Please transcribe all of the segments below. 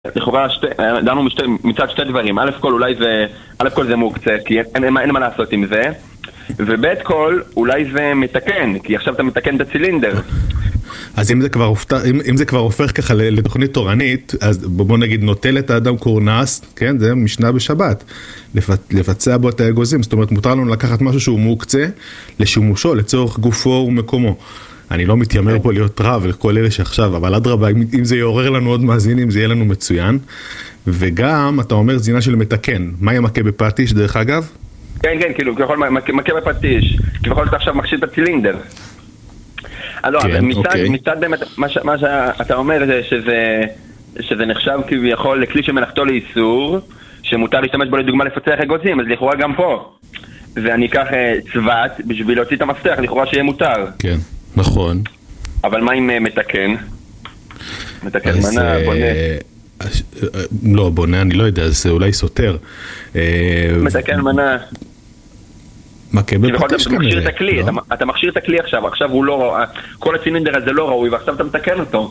לכאורה דנו מצד שתי דברים. א' כל זה מוקצה, כי אין מה לעשות עם זה. וב' כל אולי זה מתקן, כי עכשיו אתה מתקן את הצילינדר. אז אם זה כבר הופך ככה לתוכנית תורנית, אז בוא נגיד נוטל את האדם קורנס, כן, זה משנה בשבת, לבצע בו את האגוזים. זאת אומרת, מותר לנו לקחת משהו שהוא מוקצה לשימושו, לצורך גופו ומקומו. אני לא מתיימר פה להיות רב לכל אלה שעכשיו, אבל אדרבה, אם זה יעורר לנו עוד מאזינים, זה יהיה לנו מצוין. וגם, אתה אומר, זינה של מתקן. מה יהיה מכה בפטיש, דרך אגב? כן, כאילו, ככל מכה בפטיש. ככל שאתה עכשיו מכשיר את הצילינדר. אז לא, מצד באמת, מה שאתה אומר זה שזה נחשב כביכול לכלי שמלאכתו לאיסור, שמותר להשתמש בו לדוגמה לפצח אגוזים, אז לכאורה גם פה. ואני אקח צוות בשביל להוציא את המפתח, לכאורה שיהיה מותר. כן, נכון. אבל מה עם מתקן? מתקן מנה, בונה. לא, בונה, אני לא יודע, זה אולי סותר. מתקן מנה. מכה בפטיש כנראה. אתה מכשיר את הכלי עכשיו הוא לא, כל הצילינדר הזה לא ראוי, ועכשיו אתה מתקן אותו.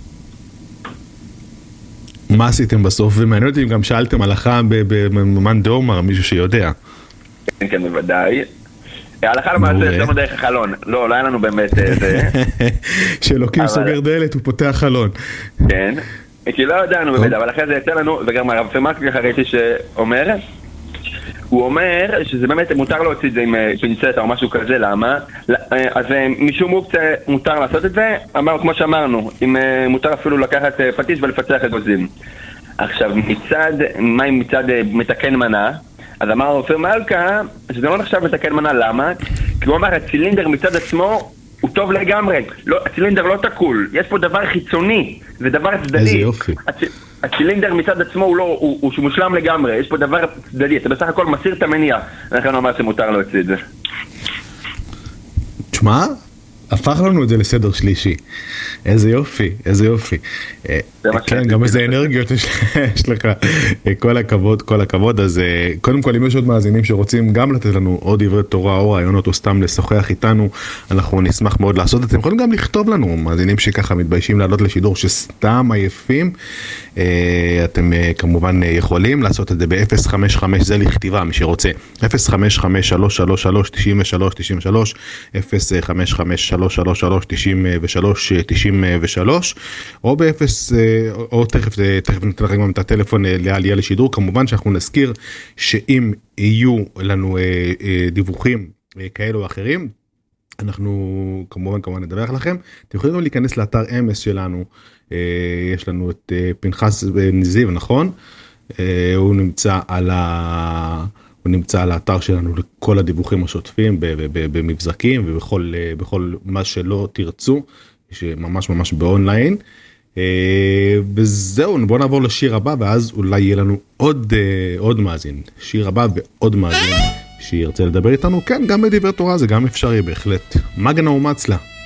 מה עשיתם בסוף? ומעניין אותי אם גם שאלתם הלכה במאן דאמר, מישהו שיודע. כן, בוודאי. ההלכה למעשה יצאנו דרך החלון. לא היה לנו באמת זה. שאלוקים סוגר דלת, הוא פותח חלון. כן, כי לא ידענו באמת, אבל אחרי זה יצא לנו, וגם הרב פמק ככה ראיתי שאומר, הוא אומר שזה באמת מותר להוציא את זה עם פינצטה או משהו כזה, למה? אז משום מוקצה מותר לעשות את זה, כמו שאמרנו, אם מותר אפילו לקחת פטיש ולפצח אגוזים. עכשיו, מה עם מצד מתקן מנה? אז אמר אופיר מלכה, שזה לא נחשב מתקן מנה, למה? כי הוא אמר, הצילינדר מצד עצמו הוא טוב לגמרי, הצילינדר לא תקול, יש פה דבר חיצוני, זה דבר צדדי. איזה יופי. הצילינדר מצד עצמו הוא מושלם לגמרי, יש פה דבר צדדי, אתה בסך הכל מסיר את המניע, לכן הוא אמר שמותר להוציא את זה. תשמע, הפך לנו את זה לסדר שלישי. איזה יופי, איזה יופי. כן, גם איזה אנרגיות יש לך. כל הכבוד. אז קודם כל, אם יש עוד מאזינים שרוצים גם לתת לנו עוד דברי תורה או רעיונות או סתם לשוחח איתנו, אנחנו נשמח מאוד לעשות את זה. אתם יכולים גם לכתוב לנו, מאזינים שככה מתביישים לעלות לשידור שסתם עייפים. אתם כמובן יכולים לעשות את זה ב-055, זה לכתיבה, מי שרוצה. 055-333-93-93, 055-333-93-93, או או תכף ניתן לכם גם את הטלפון לעלייה לשידור. כמובן שאנחנו נזכיר שאם יהיו לנו דיווחים כאלו או אחרים, אנחנו כמובן נדווח לכם. אתם יכולים גם להיכנס לאתר אמס שלנו, יש לנו את פנחס נזיב, נכון? הוא נמצא על האתר שלנו לכל הדיווחים השוטפים במבזקים ובכל מה שלא תרצו, שממש באונליין. וזהו, בואו נעבור לשיר הבא, ואז אולי יהיה לנו עוד מאזין. שיר הבא ועוד מאזין שירצה לדבר איתנו. כן, גם בדבר תורה זה גם אפשרי בהחלט. מגנה ומצלה.